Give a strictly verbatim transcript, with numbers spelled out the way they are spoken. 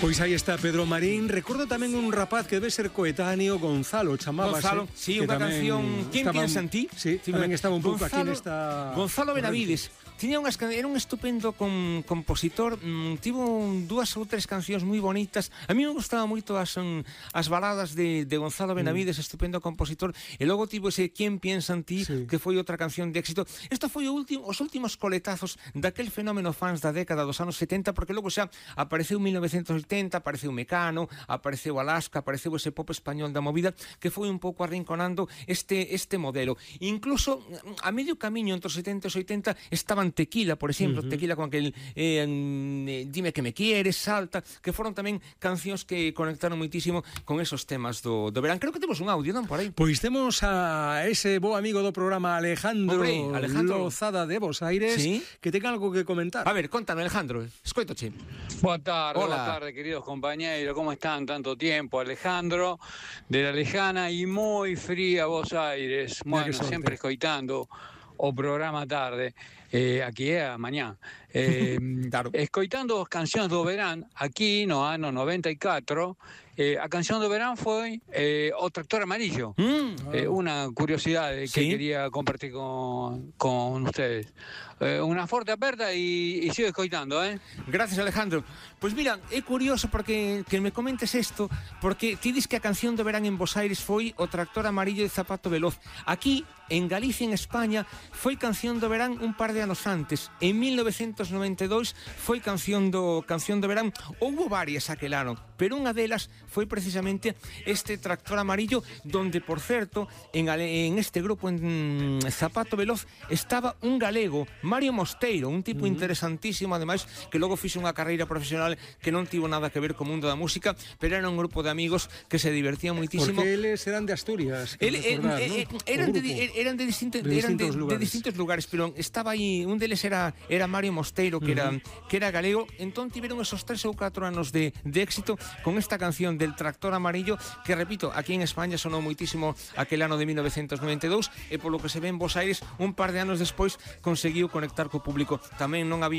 Pois aí está Pedro Marín. Recordo tamén un rapaz que debe ser coetáneo, Gonzalo, chamábase. Gonzalo, sí, unha canción ¿Quién estaba, piensa en ti? Sí, sí, tamén estaba un pouco aquí nesta... Gonzalo Benavides. Tiña unhas, era un estupendo com, compositor, mm, tivo dúas ou tres cancións moi bonitas. A mí me gustaba moito as, um, as baladas de, de Gonzalo Benavides, mm. estupendo compositor, e logo tivo ese ¿Quién piensa en ti? Sí. Que foi outra canción de éxito. Isto foi o último, os últimos coletazos daquel fenómeno fans da década dos anos setenta, porque logo xa apareceu mil novecentos e oitenta, apareceu Mecano, apareceu Alaska, apareceu ese pop español da movida que foi un pouco arrinconando este, este modelo. Incluso a medio camiño entre os setenta e os oitenta estaban Tequila, por exemplo, uh-huh. Tequila con aquel eh, Dime que me quieres, Salta, que foron tamén cancións que conectaron moitísimo con esos temas do, do verán. Creo que temos un audio, non, por aí? Pois temos a ese bo amigo do programa Alejandro, Hombre, Alejandro Lozada de Bos Aires, ¿sí? Que ten algo que comentar. A ver, contame, Alejandro, escoitoche. Boa tarde, Hola. boa tarde, queridos compañeros, ¿cómo están? Tanto tiempo, Alejandro, de la lejana y muy fría Bos Aires. Bueno, sempre escoitando o programa tarde, eh, aquí é a mañá. Eh, claro. Escoitando as cancións do verán, aquí no ano noventa e catro, eh, a canción do verán foi eh, O Tractor Amarillo. Mm. Eh, unha curiosidade que ¿Sí? quería compartir con, con ustedes. Eh, unha forte aperta e, e sigo escoitando, eh? Gracias, Alejandro. Pois mira, é curioso porque que me comentes isto, porque ti dis que a canción do verán en Bos Aires foi O Tractor Amarillo de Zapato Veloz. Aquí, en Galicia, en España, foi canción do verán un par de anos antes. En mil novecentos noventa e dous foi canción do canción do verán. Houbo varias aquel ano, pero unha delas foi precisamente este Tractor Amarillo, donde, por certo, en, en este grupo en Zapato Veloz estaba un galego, Mario Mosteiro, un tipo uh-huh. interesantísimo, ademais, que logo fixo unha carreira profesional que non tivo nada que ver co mundo da música, pero era un grupo de amigos que se divertían moitísimo. Porque eles eran de Asturias, El, recordar, eh, ¿no? eran, de, eran de distintos, de eran distintos de, lugares. de distintos lugares, pero estaba aí, un deles era, era Mario Mosteiro, que, uh-huh. era, que era galego. Entón tiveron esos tres ou catro anos de, de éxito con esta canción del Tractor Amarillo, que, repito, aquí en España sonou moitísimo aquel ano de mil novecentos noventa e dous, e polo que se ve en Bos Aires, un par de anos despois conseguiu conectar co público. Tamén non había